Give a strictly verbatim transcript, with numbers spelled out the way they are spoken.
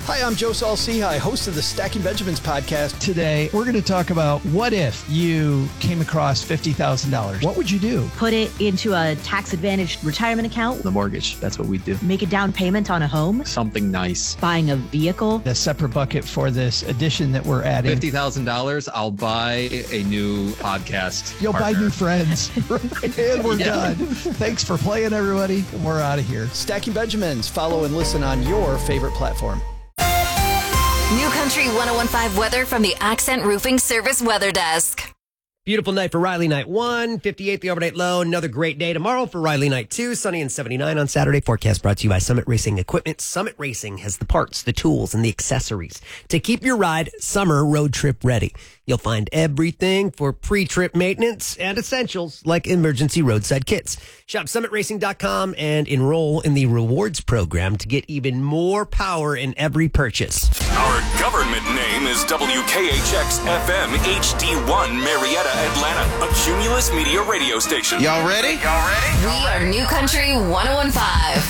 Hi, I'm Joe Saul-Sehy, host of the Stacking Benjamins podcast. Today, we're going to talk about what if you came across fifty thousand dollars. What would you do? Put it into a tax-advantaged retirement account. The mortgage, that's what we do. Make a down payment on a home. Something nice. Buying a vehicle. A separate bucket for this addition that we're adding. fifty thousand dollars, I'll buy a new podcast You'll partner. buy new friends. And we're Yeah. done. Thanks for playing, everybody. We're out of here. Stacking Benjamins. Follow and listen on your favorite platform. New Country one oh one point five weather from the Accent Roofing Service Weather Desk. Beautiful night for Riley Night one, fifty-eight the overnight low. Another great day tomorrow for Riley Night two, sunny and seventy-nine on Saturday. Forecast brought to you by Summit Racing Equipment. Summit Racing has the parts, the tools, and the accessories to keep your ride summer road trip ready. You'll find everything for pre-trip maintenance and essentials like emergency roadside kits. Shop summit racing dot com and enroll in the rewards program to get even more power in every purchase. Our government name is W K H X F M H D one Marietta, Atlanta, a Cumulus Media radio station. Y'all ready? Y'all ready? We are New Country one oh one point five.